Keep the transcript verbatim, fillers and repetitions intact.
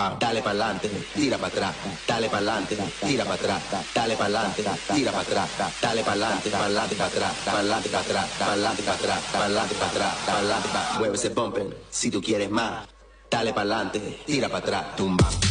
tumba, dale pa'lante, tira para atrás, dale pa'lante, tira para atrás, dale pa'lante, tira para atrás, dale pa'lante, pa'lante para atrás, pa'lante para atrás, pa'lante para atrás, pa'lante para atrás, pa'lante para, mueve ese bumper, si tú quieres más, dale pa'lante, tira para atrás, tumba.